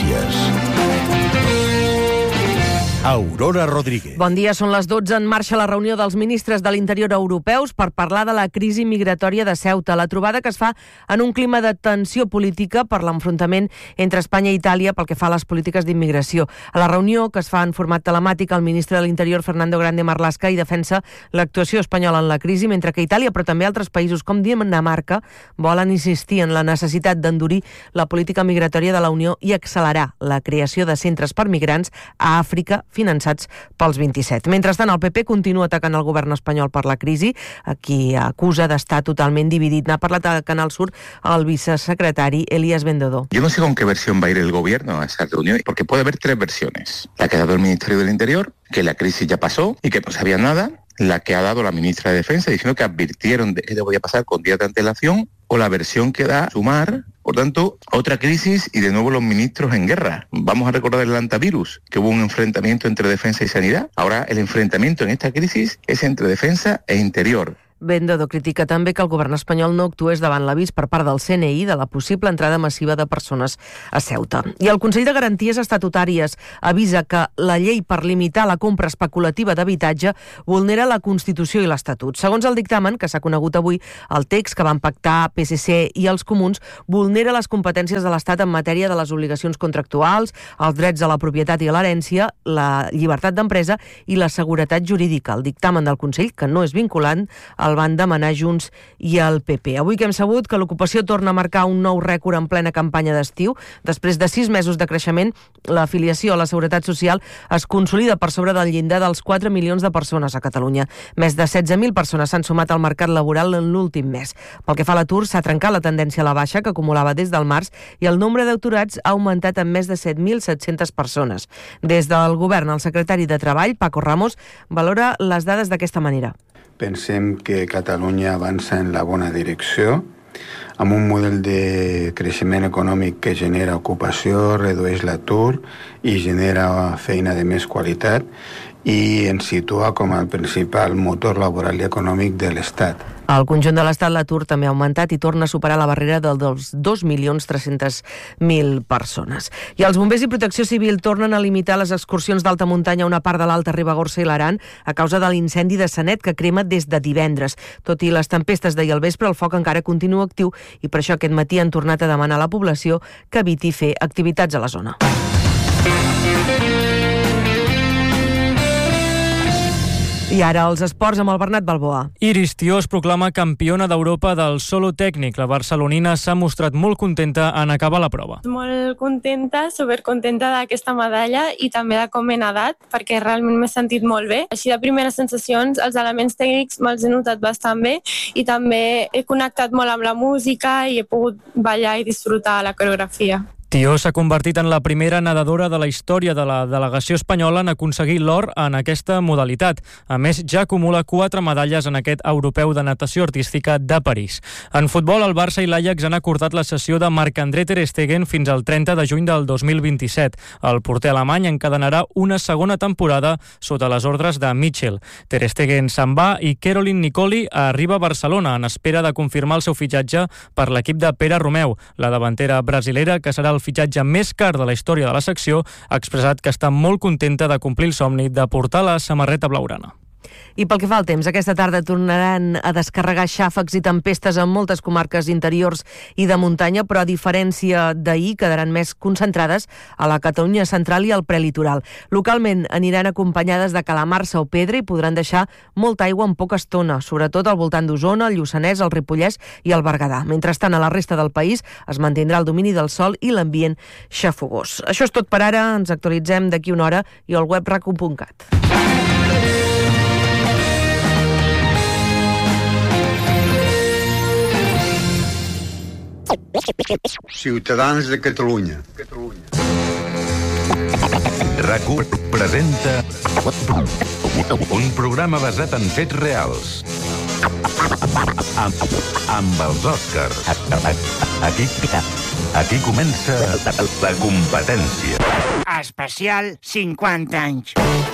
Notícies. Aurora Rodríguez. Bon dia, són les 12. En marxa la reunió dels ministres de l'Interior europeus per parlar de la crisi migratòria de Ceuta. La trobada que es fa en un clima de tensió política per l'enfrontament entre Espanya i Itàlia pel que fa a les polítiques d'immigració. A la reunió, que es fa en format telemàtic, el ministre de l'Interior, Fernando Grande Marlaska, hi defensa l'actuació espanyola en la crisi, mentre que Itàlia, però també altres països com Dinamarca, volen insistir en la necessitat d'endurir la política migratòria de la Unió i accelerar la creació de centres per migrants a Àfrica finançats pels 27. Mentrestant, el PP continua atacant el govern espanyol per la crisi, a qui acusa d'estar totalment dividit. N'ha parlat a Canal Sur el vicesecretari Elías Bendodo. Yo no sé con qué versión va a ir el gobierno a esa reunión, porque puede haber tres versiones. La que ha dado el Ministerio del Interior, que la crisis ya pasó y que no sabía nada. La que ha dado la ministra de Defensa, diciendo que advirtieron de que podía pasar con días de antelación, o la versión que da Sumar, por tanto, otra crisis y de nuevo los ministros en guerra. Vamos a recordar el antivirus, que hubo un enfrentamiento entre defensa y sanidad. Ahora el enfrentamiento en esta crisis es entre defensa e interior. Bendodo critica també que el govern espanyol no actués davant l'avís per part del CNI de la possible entrada massiva de persones a Ceuta. I el Consell de Garanties Estatutàries avisa que la llei per limitar la compra especulativa d'habitatge vulnera la Constitució i l'Estatut. Segons el dictamen, que s'ha conegut avui, el text que van pactar PSC i els comuns vulnera les competències de l'Estat en matèria de les obligacions contractuals, els drets a la propietat i a l'herència, la llibertat d'empresa i la seguretat jurídica. El dictamen del Consell, que no és vinculant, el van demanar Junts i el PP. Avui que hem sabut que l'ocupació torna a marcar un nou rècord en plena campanya d'estiu. Després de 6 mesos de creixement, l'afiliació a la Seguretat Social es consolida per sobre del llindar dels 4 milions de persones a Catalunya. Més de 16.000 persones s'han sumat al mercat laboral en l'últim mes. Pel que fa a l'atur, s'ha trencat la tendència a la baixa que acumulava des del març i el nombre d'aturats ha augmentat en més de 7.700 persones. Des del govern, el secretari de Treball, Paco Ramos, valora les dades d'aquesta manera. Pensem que Catalunya avança en la bona direcció, amb un model de creixement econòmic que genera ocupació, redueix l'atur i genera feina de més qualitat i ens situa com el principal motor laboral i econòmic de l'Estat. Al conjunt de l'Estat l'atur també ha augmentat i torna a superar la barrera dels 2.300.000 persones. I els bombers i Protecció Civil tornen a limitar les excursions d'alta muntanya a una part de l'Alta Ribagorça i l'Aran a causa de l'incendi de Sanet que crema des de divendres. Tot i les tempestes d'ahir al vespre, el foc encara continua actiu i per això aquest matí han tornat a demanar a la població que eviti fer activitats a la zona. I ara els esports amb el Bernat Balboa. Iris Tió es proclama campiona d'Europa del solo tècnic. La barcelonina s'ha mostrat molt contenta en acabar la prova. Molt contenta, supercontenta d'aquesta medalla i també de com he nedat, perquè realment m'he sentit molt bé. Així de primeres sensacions, els elements tècnics me'ls he notat bastant bé i també he connectat molt amb la música i he pogut ballar i disfrutar la coreografia. Tió s'ha convertit en la primera nedadora de la història de la delegació espanyola en aconseguir l'or en aquesta modalitat. A més, ja acumula 4 medalles en aquest europeu de natació artística de París. En futbol, el Barça i l'Ajax han acordat la cessió de Marc-André ter Stegen fins al 30 de juny del 2027. El porter alemany encadenarà una segona temporada sota les ordres de Mitchell. Ter Stegen se'n va i Caroline Nicoli arriba a Barcelona en espera de confirmar el seu fitxatge per l'equip de Pere Romeu. La davantera brasilera, que serà el fitxatge més car de la història de la secció, ha expressat que està molt contenta de complir el somni de portar la samarreta blaugrana. I pel que fa al temps, aquesta tarda tornaran a descarregar xàfecs i tempestes en moltes comarques interiors i de muntanya, però a diferència d'ahir quedaran més concentrades a la Catalunya central i al prelitoral. Localment aniran acompanyades de calamarsa o pedra i podran deixar molta aigua en poca estona, sobretot al voltant d'Osona, el Lluçanès, el Ripollès i el Berguedà. Mentrestant, a la resta del país es mantindrà el domini del sol i l'ambient xafogós. Això és tot per ara, ens actualitzem d'aquí una hora i al web rac1.cat. Ciutadans de Catalunya. RAC1 presenta un programa basat en fets reals. Amb els Oscars. Aquí comença la competència. Especial 50 anys.